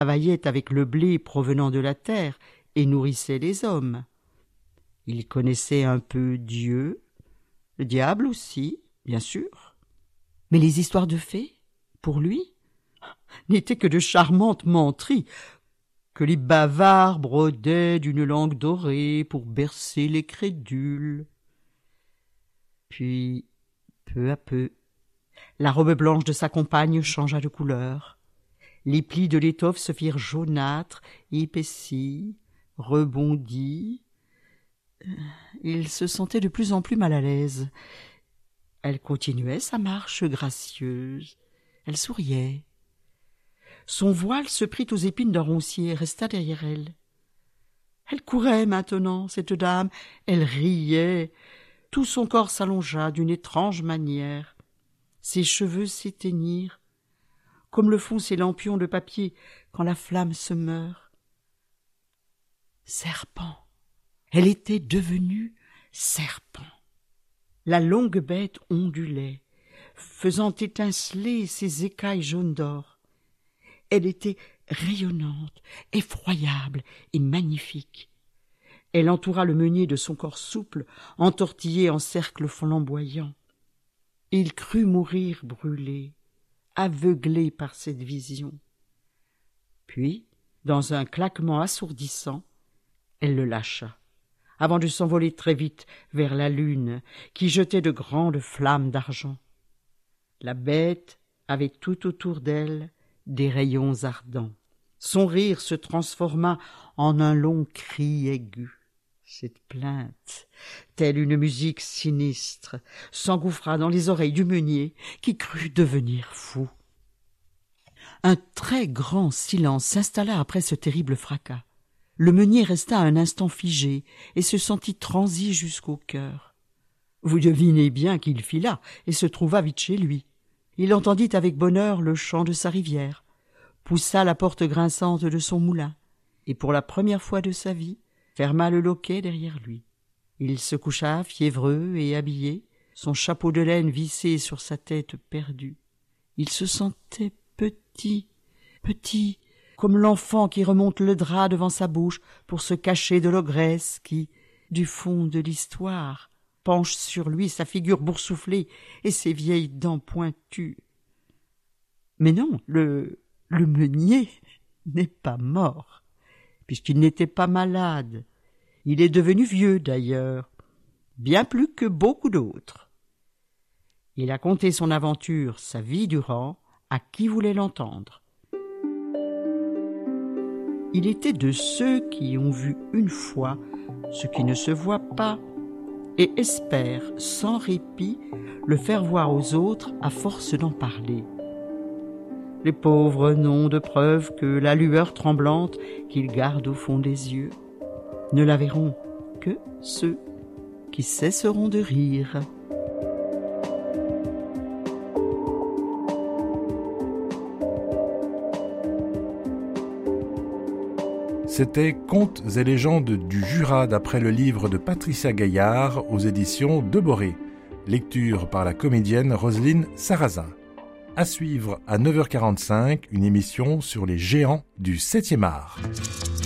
travaillait avec le blé provenant de la terre et nourrissait les hommes. Il connaissait un peu Dieu, le diable aussi, bien sûr. Mais les histoires de fées, pour lui, n'étaient que de charmantes menteries que les bavards brodaient d'une langue dorée pour bercer les crédules. Puis, peu à peu, la robe blanche de sa compagne changea de couleur. Les plis de l'étoffe se firent jaunâtres, épaissis, rebondis. Il se sentait de plus en plus mal à l'aise. Elle continuait sa marche gracieuse. Elle souriait. Son voile se prit aux épines d'un roncier et resta derrière elle. Elle courait maintenant, cette dame. Elle riait. Tout son corps s'allongea d'une étrange manière. Ses cheveux s'éteignirent, comme le font ces lampions de papier quand la flamme se meurt. Serpent. Elle était devenue serpent. La longue bête ondulait, faisant étinceler ses écailles jaunes d'or. Elle était rayonnante, effroyable et magnifique. Elle entoura le meunier de son corps souple, entortillé en cercles flamboyants. Il crut mourir brûlé, aveuglé par cette vision. Puis, dans un claquement assourdissant, elle le lâcha, avant de s'envoler très vite vers la lune, qui jetait de grandes flammes d'argent. La bête avait tout autour d'elle des rayons ardents. Son rire se transforma en un long cri aigu. Cette plainte, telle une musique sinistre, s'engouffra dans les oreilles du meunier, qui crut devenir fou. Un très grand silence s'installa après ce terrible fracas. Le meunier resta un instant figé et se sentit transi jusqu'au cœur. Vous devinez bien qu'il fila et se trouva vite chez lui. Il entendit avec bonheur le chant de sa rivière, poussa la porte grinçante de son moulin, et pour la première fois de sa vie, ferma le loquet derrière lui. Il se coucha fiévreux et habillé, son chapeau de laine vissé sur sa tête perdue. Il se sentait petit, petit, comme l'enfant qui remonte le drap devant sa bouche pour se cacher de l'ogresse qui, du fond de l'histoire, penche sur lui sa figure boursouflée et ses vieilles dents pointues. Mais non, le meunier n'est pas mort, puisqu'il n'était pas malade. Il est devenu vieux, d'ailleurs, bien plus que beaucoup d'autres. Il a conté son aventure sa vie durant à qui voulait l'entendre. Il était de ceux qui ont vu une fois ce qui ne se voit pas et espèrent sans répit le faire voir aux autres à force d'en parler. Les pauvres n'ont de preuve que la lueur tremblante qu'ils gardent au fond des yeux. Ne la verront que ceux qui cesseront de rire. C'était Contes et légendes du Jura d'après le livre de Patricia Gaillard aux éditions de Boré. Lecture par la comédienne Roselyne Sarrazin. À suivre à 9h45, une émission sur les géants du 7e art.